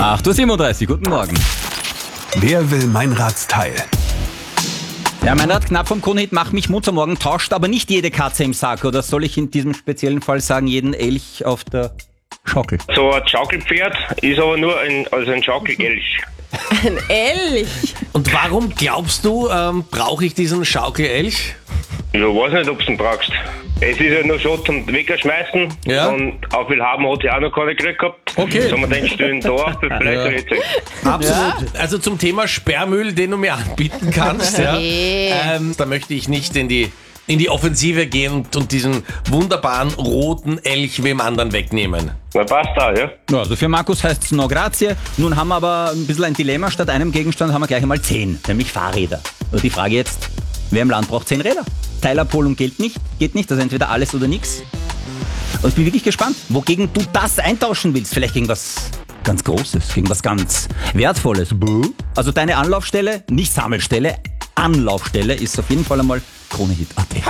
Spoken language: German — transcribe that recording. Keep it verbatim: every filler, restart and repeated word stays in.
acht Uhr siebenunddreißig, guten Morgen. Wer will Meinradsteil? Ja, Meinrad, knapp vom Kronhit, mach mich munter morgen, tauscht aber nicht jede Katze im Sack, oder soll ich in diesem speziellen Fall sagen, jeden Elch auf der Schaukel? So ein Schaukelpferd ist aber nur ein, also ein Schaukelelch. Ein Elch? Und warum glaubst du, ähm, brauche ich diesen Schaukelelch? Ich weiß nicht, ob du ihn brauchst. Es ist ja nur schon zum Wegschmeißen. Ja. Und auf viel haben hat sie auch noch keine gekriegt gehabt. Okay. So, man denkt, stehen da, das bleibt ja nicht. Absolut. Also zum Thema Sperrmüll, den du mir anbieten kannst, ja, Hey. ähm, da möchte ich nicht in die, in die Offensive gehen und, und diesen wunderbaren roten Elch wem anderen wegnehmen. Na, passt da, ja. Ja, also für Markus heißt es no grazie. Nun haben wir aber ein bisschen ein Dilemma. Statt einem Gegenstand haben wir gleich einmal zehn, nämlich Fahrräder. Und die Frage jetzt, wer im Land braucht zehn Räder? Teilabholung gilt nicht, geht nicht, also entweder alles oder nichts. Und ich bin wirklich gespannt, wogegen du das eintauschen willst. Vielleicht gegen was ganz Großes, gegen was ganz Wertvolles. Also deine Anlaufstelle, nicht Sammelstelle, Anlaufstelle ist auf jeden Fall einmal Kronehit Punkt at.